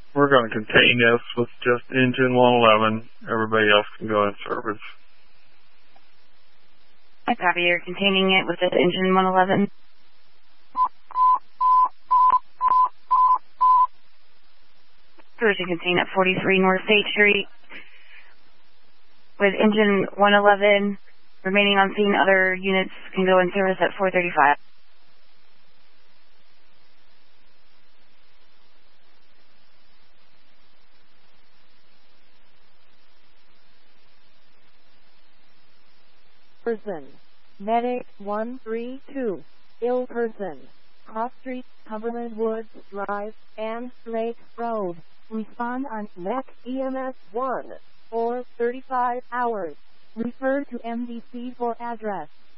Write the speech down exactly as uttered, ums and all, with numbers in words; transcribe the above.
We're going to contain this with just engine one eleven. Everybody else can go in service. I copy. You're containing it with just engine one eleven. Version contain at forty-three North State Street with engine one eleven. Remaining on scene, other units can go in service at four thirty-five. Person. Medic one three two. Ill person. Cross Street, Cumberland Woods Drive, and Lake Road. Respond on M E C E M S one or thirty-five hours. Refer to M D C for address.